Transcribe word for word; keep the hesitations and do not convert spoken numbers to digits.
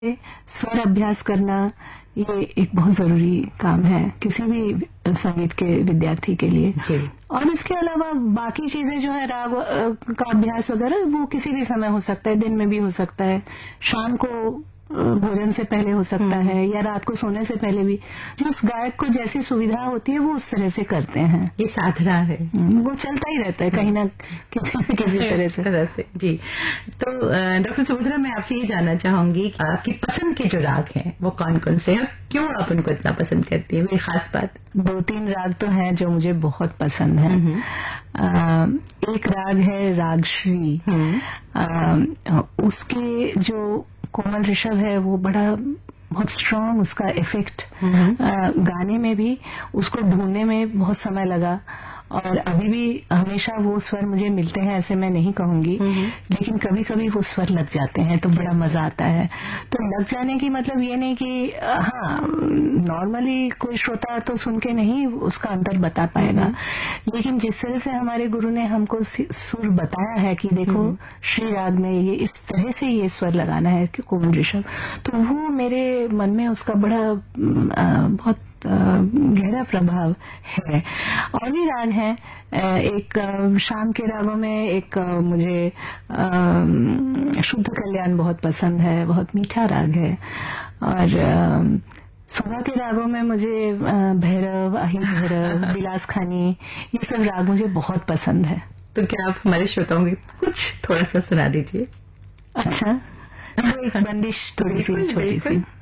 स्वर अभ्यास करना ये एक बहुत जरूरी काम है किसी भी संगीत के विद्यार्थी के लिए जी। और इसके अलावा बाकी चीजें जो है राग का अभ्यास वगैरह वो किसी भी समय हो सकता है, दिन में भी हो सकता है, शाम को भोजन से पहले हो सकता है या रात को सोने से पहले भी। जिस गायक को जैसी सुविधा होती है वो उस तरह से करते हैं। ये साधना है, वो चलता ही रहता है कहीं ना किसी न किसी तरह से तरह से जी। तो डॉक्टर सुभद्रा, मैं आपसे ये जानना चाहूंगी कि आपकी पसंद के जो राग हैं वो कौन कौन से हैं, क्यों आप उनको इतना पसंद करती है, कोई खास बात? दो तीन राग तो हैं जो मुझे बहुत पसंद है। आ, एक राग है रागश्री। आ, उसके जो कोमल ऋषभ है वो बड़ा बहुत स्ट्रांग, उसका इफेक्ट गाने में भी उसको ढूंढने में बहुत समय लगा और अभी भी हमेशा वो स्वर मुझे मिलते हैं ऐसे मैं नहीं कहूंगी, लेकिन कभी कभी वो स्वर लग जाते हैं तो बड़ा मजा आता है। तो लग जाने की मतलब ये नहीं कि हाँ नॉर्मली कोई श्रोता तो सुन के नहीं उसका अंतर बता पाएगा, लेकिन जिस तरह से हमारे गुरु ने हमको सुर बताया है कि देखो श्री राग में ये इस तरह से ये स्वर लगाना है कि कोमल ऋषभ, तो वो मेरे मन में उसका बड़ा आ, बहुत गहरा प्रभाव है। और भी राग हैं, एक शाम के रागों में एक मुझे शुद्ध कल्याण बहुत पसंद है, बहुत मीठा राग है। और सुबह के रागों में मुझे भैरव, अहि भैरव, बिलास खानी, ये सब राग मुझे बहुत पसंद है। तो क्या आप हमारे श्रोताओं की कुछ थोड़ा सा सुना दीजिए? अच्छा, तो एक बंदिश थोड़ी सी छोटी सी।